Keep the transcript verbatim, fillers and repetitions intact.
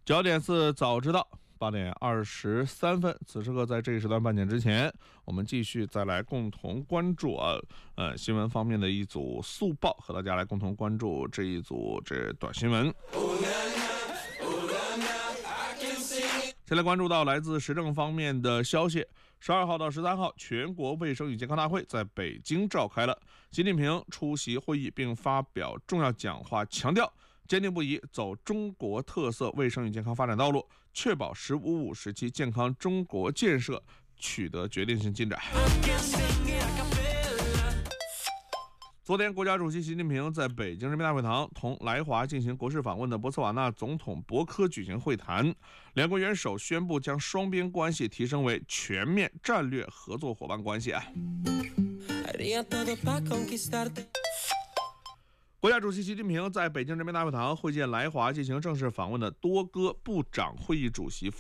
焦点是早知道。八点二十三分，此时刻在这一时段半点之前，我们继续再来共同关注啊，呃，新闻方面的一组速报，和大家来共同关注这一组这短新闻。先来关注到来自时政方面的消息。十二号到十三号，全国卫生与健康大会在北京召开了，习近平出席会议并发表重要讲话，强调坚定不移走中国特色卫生与健康发展道路，确保“十五五”时期健康中国建设取得决定性进展。昨天，国家主席习近平在北京人民大会堂同来华进行国事访问的博茨瓦纳总统博科举行会谈，两国元首宣布将双边关系提升为全面战略合作伙伴关系啊。国家主席习近平在北京人民大会堂会见来华进行正式访问的多个部长会议主席